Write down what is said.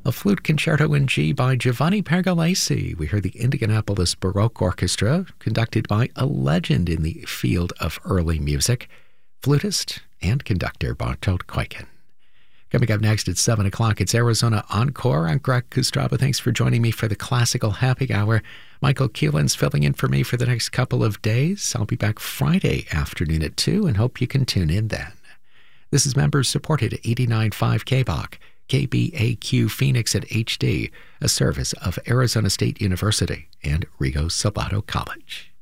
A flute concerto in G by Giovanni Pergolesi. We heard the Indianapolis Baroque Orchestra, conducted by a legend in the field of early music, flutist and conductor Bartolt Kuyken. Coming up next at 7 o'clock, it's Arizona Encore. I'm Greg Kustraba. Thanks for joining me for the Classical Happy Hour. Michael Keelan's filling in for me for the next couple of days. I'll be back Friday afternoon at 2 and hope you can tune in then. This is members-supported 89.5 KBOC, KBAQ Phoenix at HD, a service of Arizona State University and Rigo Salado College.